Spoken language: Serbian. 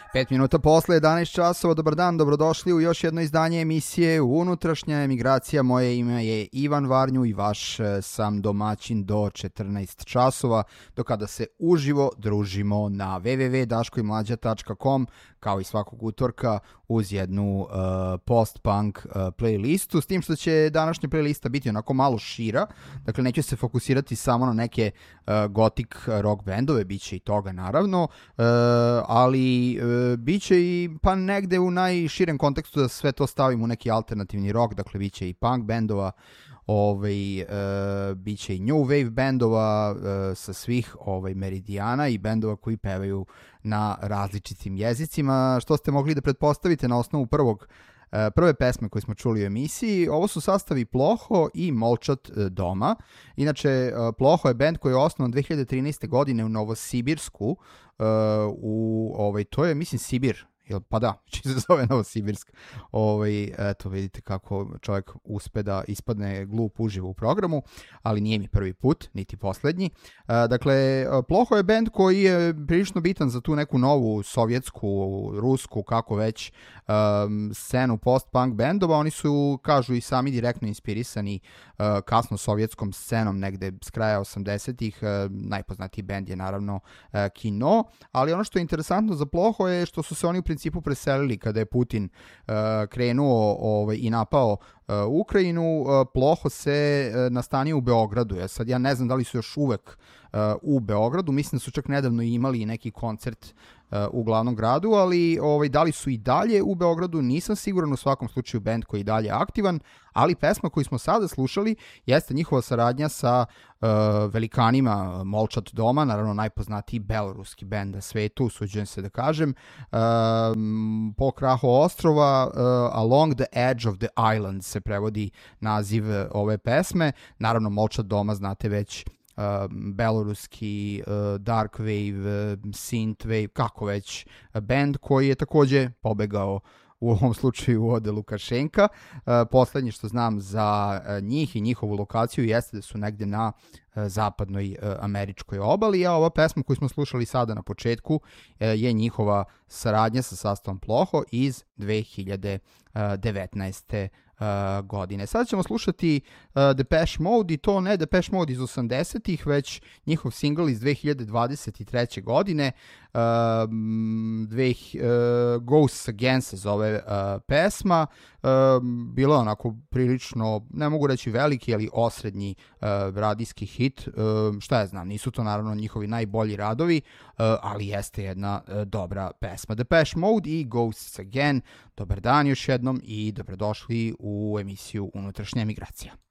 5 minuta posle 11 časova, dobar dan, dobrodošli u još jedno izdanje emisije Unutrašnja emigracija. Moje ime je Ivan Varnju i vaš sam domaćin do 14 časova, do kada se uživo družimo na www.daškoimlađa.com, kao i svakog utorka uz jednu post-punk playlistu, s tim što će današnja playlista biti onako malo šira, dakle neću se fokusirati samo na neke gothic rock bendove, bit će i toga naravno, ali bit će i pa negde u najširem kontekstu da sve to stavim u neki alternativni rock, dakle bit će i punk bendova, bit će i new wave bendova sa svih meridijana i bendova koji pevaju na različitim jezicima, što ste mogli da pretpostavite na osnovu prve pesme koje smo čuli u emisiji. Ovo su sastavi Ploho i Molčat doma. Inače, Ploho je bend koji je osnovan 2013. godine u Novosibirsku, to je, mislim, Sibir. Pa da, či se zove Novosibirsk. Eto, vidite kako čovjek uspe da ispadne glup uživo u programu, ali nije mi prvi put, niti poslednji. Dakle, Ploho je bend koji je prilično bitan za tu neku novu sovjetsku, rusku, kako već, scenu post-punk bendova. Oni su, kažu i sami, direktno inspirisani kasno sovjetskom scenom negde s kraja 80-ih. Najpoznatiji bend je naravno Kino, ali ono što je interesantno za Ploho je što su se oni u principu preselili kada je Putin krenuo i napao Ukrajinu. Ploho se nastanio u Beogradu. Sad ja ne znam da li su još uvek u Beogradu, mislim da su čak nedavno imali neki koncert u glavnom gradu, ali da li su i dalje u Beogradu, nisam siguran. U svakom slučaju bend koji je dalje aktivan, ali pesma koju smo sada slušali jeste njihova saradnja sa velikanima Molčat doma, naravno najpoznatiji beloruski bend na svetu, usuđujem se da kažem, Po krahu ostrova, Along the Edge of the Island se prevodi naziv ove pesme. Naravno Molčat doma, znate već, beloruski dark wave, synth wave, kako već, band koji je takođe pobegao u ovom slučaju od Lukašenka. Poslednje što znam za njih i njihovu lokaciju jeste da su negde na zapadnoj američkoj obali, a ova pesma koju smo slušali sada na početku je njihova saradnja sa sastavom Ploho iz 2019. godine. Sada ćemo slušati Depeche Mode, i to ne Depeche Mode iz 80-ih, već njihov singl iz 2023. godine. Ghosts Again se zove pesma. Bilo je onako prilično, ne mogu reći veliki, ali osrednji radijski hit. Šta ja znam, nisu to naravno njihovi najbolji radovi, ali jeste jedna dobra pesma. Depeche Mode i Ghosts Again. Dobar dan još jednom i dobrodošli u emisiju Unutrašnja emigracija.